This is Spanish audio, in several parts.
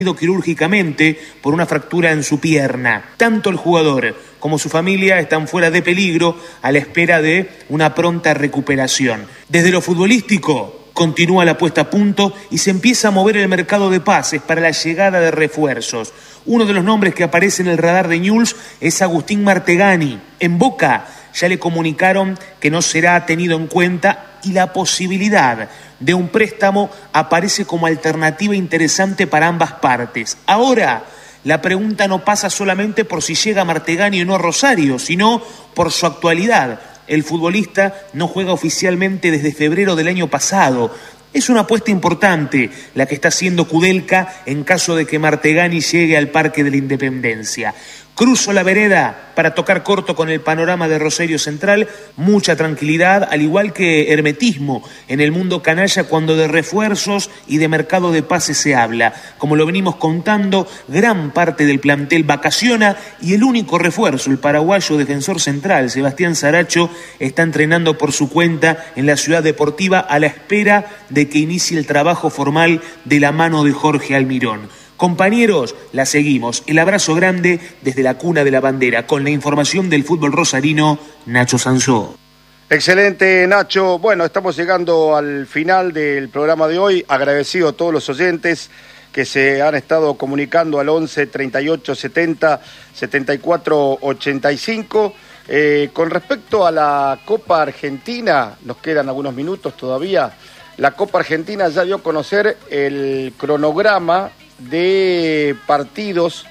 quirúrgicamente por una fractura en su pierna. Tanto el jugador como su familia están fuera de peligro a la espera de una pronta recuperación. Desde lo futbolístico, continúa la puesta a punto y se empieza a mover el mercado de pases para la llegada de refuerzos. Uno de los nombres que aparece en el radar de Newell's es Agustín Martegani. En Boca ya le comunicaron que no será tenido en cuenta y la posibilidad de un préstamo aparece como alternativa interesante para ambas partes. Ahora, la pregunta no pasa solamente por si llega Martegani o no a Rosario, sino por su actualidad. El futbolista no juega oficialmente desde febrero del año pasado. Es una apuesta importante la que está haciendo Kudelka en caso de que Martegani llegue al Parque de la Independencia. Cruzo la vereda para tocar corto con el panorama de Rosario Central, mucha tranquilidad, al igual que hermetismo en el mundo canalla cuando de refuerzos y de mercado de pases se habla. Como lo venimos contando, gran parte del plantel vacaciona y el único refuerzo, el paraguayo defensor central, Sebastián Saracho, está entrenando por su cuenta en la ciudad deportiva a la espera de que inicie el trabajo formal de la mano de Jorge Almirón. Compañeros, la seguimos. El abrazo grande desde la cuna de la bandera. Con la información del fútbol rosarino, Nacho Sansó. Excelente, Nacho. Bueno, estamos llegando al final del programa de hoy. Agradecido a todos los oyentes que se han estado comunicando al 11 38 70 74 85. Con respecto a la Copa Argentina, nos quedan algunos minutos todavía. La Copa Argentina ya dio a conocer el cronograma de partidos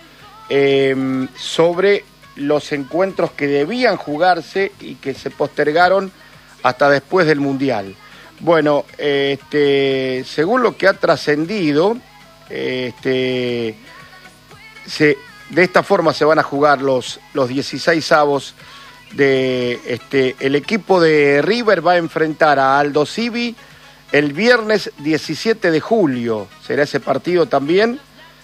sobre los encuentros que debían jugarse y que se postergaron hasta después del Mundial. Bueno, según lo que ha trascendido, de esta forma se van a jugar los 16avos de el equipo de River va a enfrentar a Aldo Civi el viernes 17 de julio, será ese partido también.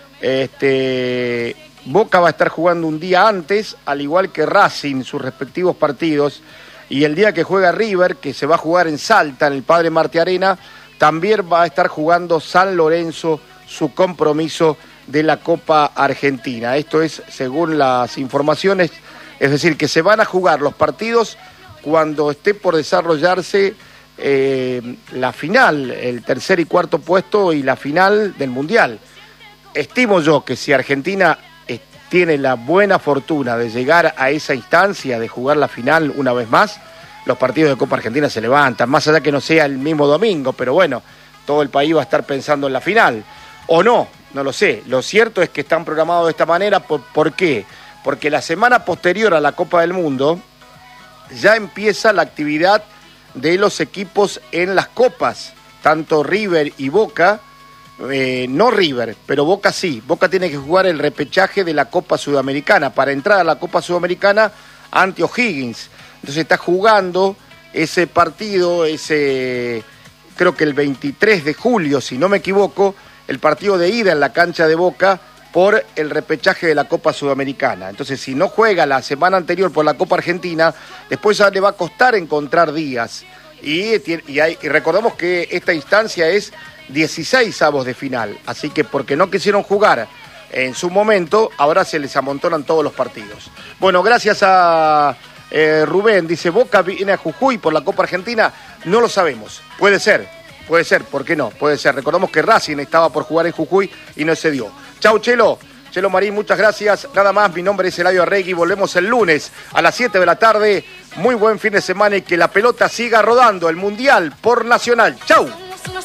Boca va a estar jugando un día antes, al igual que Racing, sus respectivos partidos. Y el día que juega River, que se va a jugar en Salta, en el Padre Martí Arena, también va a estar jugando San Lorenzo su compromiso de la Copa Argentina. Esto es según las informaciones, es decir, que se van a jugar los partidos cuando esté por desarrollarse la final, el tercer y cuarto puesto y la final del Mundial. Estimo yo que si Argentina tiene la buena fortuna de llegar a esa instancia de jugar la final una vez más, los partidos de Copa Argentina se levantan, más allá que no sea el mismo domingo, pero bueno, todo el país va a estar pensando en la final. O no, no lo sé. Lo cierto es que están programados de esta manera. ¿Por qué? Porque la semana posterior a la Copa del Mundo ya empieza la actividad de los equipos en las copas, tanto River y Boca, no River, pero Boca sí. Boca tiene que jugar el repechaje de la Copa Sudamericana para entrar a la Copa Sudamericana ante O'Higgins. Entonces está jugando ese partido, creo que el 23 de julio, si no me equivoco, el partido de ida en la cancha de Boca por el repechaje de la Copa Sudamericana. Entonces, si no juega la semana anterior por la Copa Argentina, después ya le va a costar encontrar días. Y recordamos que esta instancia es 16avos de final. Así que porque no quisieron jugar en su momento, ahora se les amontonan todos los partidos. Bueno, gracias a Rubén. Dice, Boca viene a Jujuy por la Copa Argentina. No lo sabemos. Puede ser, ¿por qué no? Puede ser. Recordamos que Racing estaba por jugar en Jujuy y no se dio. Chau, Chelo Marín, muchas gracias. Nada más, mi nombre es Eladio Arregui. Volvemos el lunes a las 7 de la tarde. Muy buen fin de semana y que la pelota siga rodando. El Mundial por Nacional. Chau.